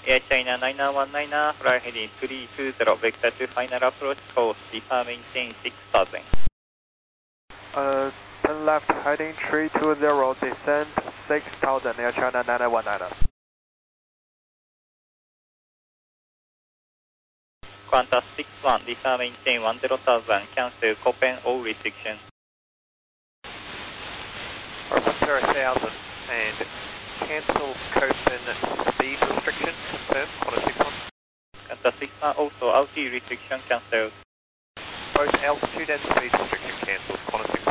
Air China 9919, fly heading 320, vector to final approach course, defer maintain 6000. Turn left heading 320, descend 6000, Air China 9919. Qantas 61, defer maintain 10,000, cancel Copen all restrictions. Sierra 1000 and cancel Copen speed restriction, confirm, Qantas 61. Qantas 61, also altitude restriction cancelled. Both altitude and speed restriction cancelled, Qantas 61.